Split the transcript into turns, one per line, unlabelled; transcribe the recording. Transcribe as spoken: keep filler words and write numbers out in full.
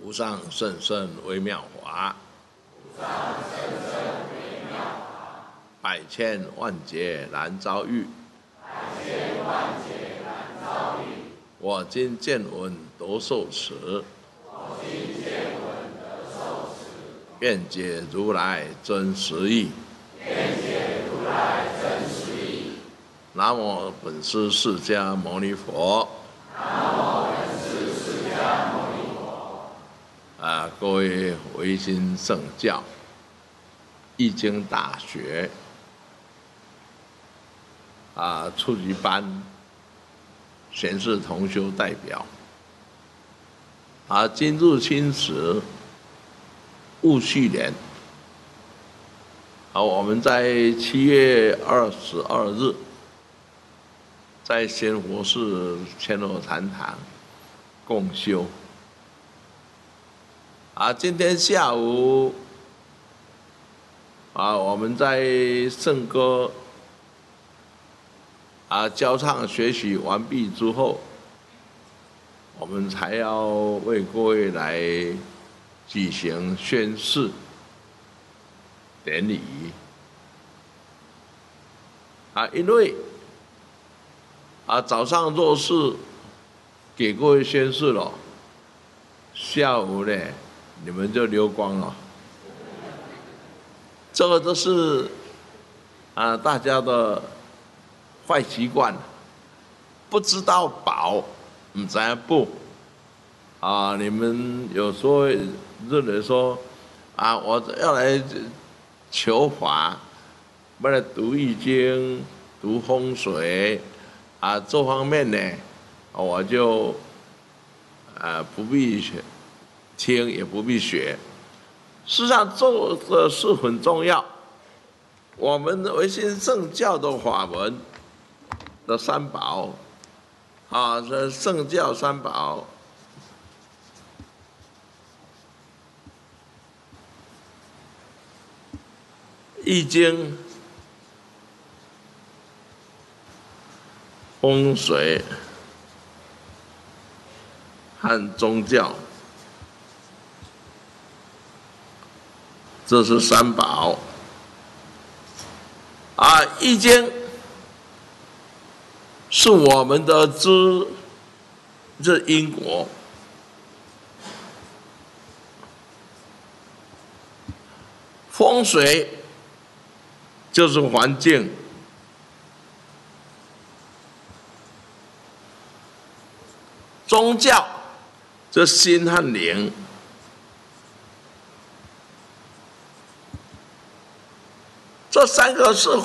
无上甚深微妙法，百千万劫难遭遇。我今见闻得受持，愿解如来真实义。南无本师释迦牟尼佛。啊，各位维新圣教、易经大学啊初级班显示同修代表啊，今日青时戊戌年啊，我们在七月二十二日在仙佛寺千罗禅堂共修。啊，今天下午啊，我们在圣歌啊教唱学习完毕之后，我们才要为各位来举行宣誓典礼。啊，因为啊早上若是给各位宣誓了，下午呢你们就溜光了。这个都是啊大家的坏习惯，不知道饱，不知道补。啊，你们有时候认为说啊，我要来求法，要来读易经、读风水啊，这方面呢，我就啊不必学。听也不必学，事实上这个是很重要。我们维新圣教的法门的三宝啊，这圣教三宝，易经、风水和宗教。这是三宝啊，《易经》是我们的知这因果，风水就是环境，宗教这心和灵。这三个是